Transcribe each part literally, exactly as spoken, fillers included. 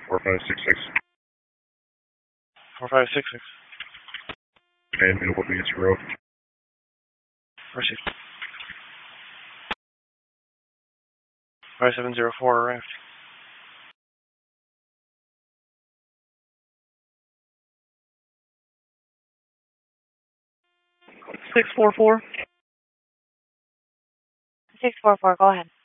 four five six six. four five six six. And Woodmancy Road. Received. five seven zero four arrived. six four four. six four four, go ahead.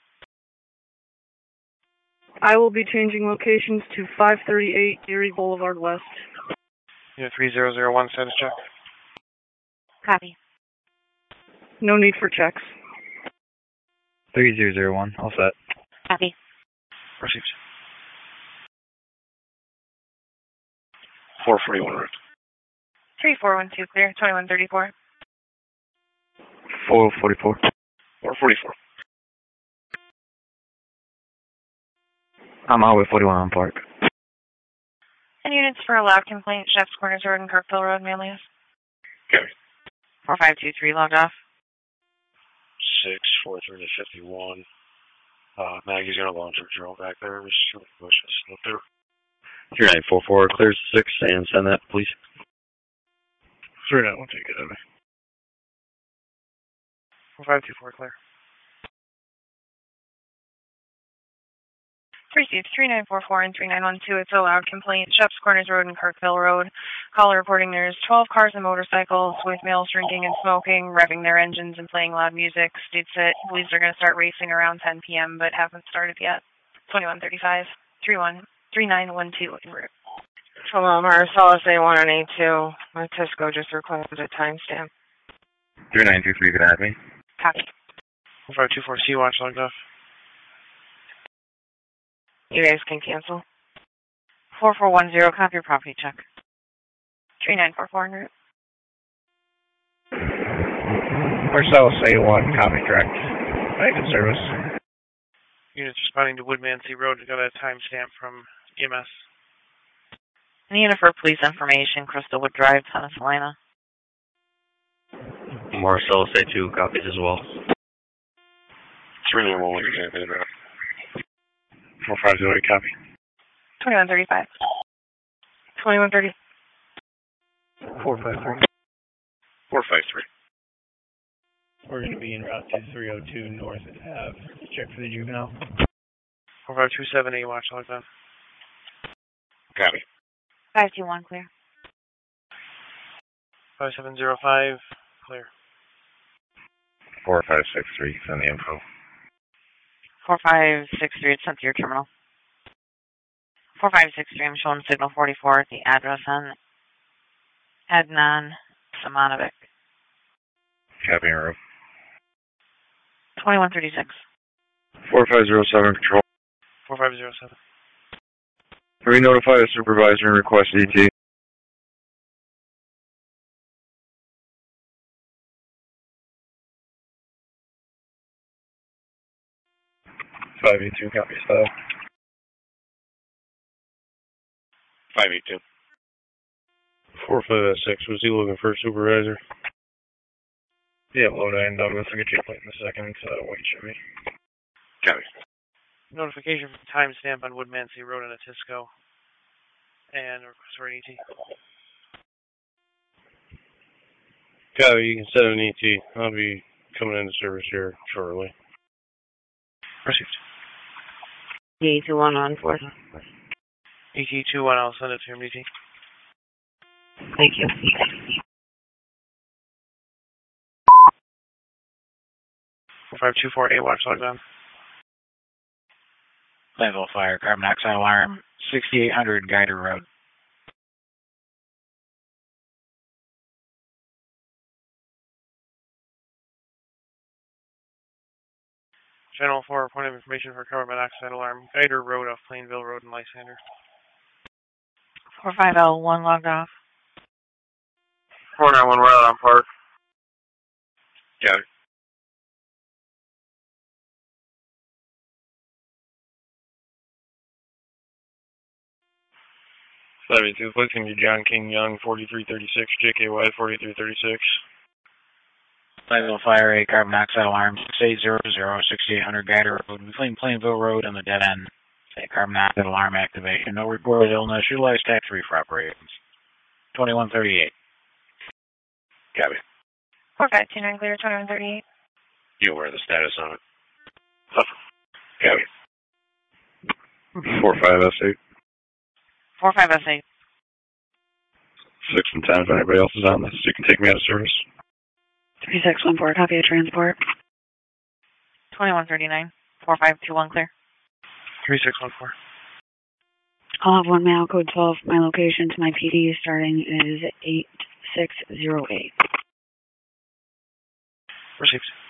I will be changing locations to five thirty-eight Erie Boulevard West. Yeah, three zero zero one, status check. Copy. No need for checks. three zero zero one, all set. Copy. Received. four forty-one route. three four one two, clear, twenty-one thirty-four. four forty-four. four forty-four. I'm out with forty-one on Park. And units for a loud complaint, Chef's Corners Road and Kirkville Road, Manlius. Okay. four five two three, logged off. six four three fifty-one. Uh, Maggie's gonna launch her drill back there. Just shoot bushes up there. three nine four four, clear six, and send that, please. three nine one, take it out of me. four five two four, clear. Received three nine four four and three nine one two. It's a loud complaint. Shep's Corners Road and Kirkville Road. Caller reporting there's twelve cars and motorcycles with males drinking and smoking, revving their engines and playing loud music. States that believes they're going to start racing around ten p.m. but haven't started yet. twenty-one thirty-five, three one three nine one two en route. Hello, Marcellus A one and A two. My Tisco just requested a timestamp. three nine two three, can I have me? Copy. four five two four, C-Watch logged off. You guys can cancel. four four one zero, copy your property check. three nine four four en route. Marcellus A one, copy direct. Active service. Units responding to Woodmansey Road. Got a timestamp from E M S. An unit for police information, Crystalwood Drive, Tennis Helena. Marcellus A two copies as well. three nine one, you can't about. four five zero eight, copy. twenty-one thirty-five. twenty-one thirty. four five three. four five three. We're going to be en route to three oh two North Ave. Check for the juvenile. four five two seven, A-Watch logged on. Copy. five two one, clear. five seven zero five, clear. four five six three, send the info. four five six three, it's sent to your terminal. four five six three, I'm showing signal forty-four at the address on Adnan Samanovic. Copy en route. twenty-one thirty-six. four five zero seven, control. four five zero seven. Re-notify the supervisor and request E T. five eight two, copy style. five eight two. four five six, was he looking for a supervisor? Yeah, low nine Douglas, I'll get you a plate in a second, so wait, Chevy. Copy. Notification from timestamp on Woodmansey Road in Atisco. And request for an E T. Copy, you can set an E T. I'll be coming into service here shortly. Received. D two one on four. E T two one, I'll send it to him, D T. Thank you. four five two four, A-Watch logged on. Level fire, carbon monoxide alarm, sixty-eight hundred Guider Road. Channel four, point of information for carbon monoxide alarm. Guider Road off Plainville Road in Lysander. four five L one logged off. four nine one, right on Park. Got it. seventy-two, placing to John King Young, forty-three thirty-six, J K Y, forty-three thirty-six. Level fire, a carbon monoxide alarm, six eight zero zero, sixty-eight hundred Guider Road, between Plainville Road and the dead end. Say carbon monoxide alarm activation. No reported illness. Utilize tax three for operations. twenty-one thirty-eight. Copy. four five two nine clear, twenty-one thirty-eight. You aware of the status on it? Huh. Copy. four five S eight. four five S eight. six and ten if anybody else is on this. You can take me out of service. three six one four, copy a transport. twenty-one thirty-nine. four five two one clear. three six one four. I'll have one mail, code twelve. My location to my P D starting is eight six zero eight. Received.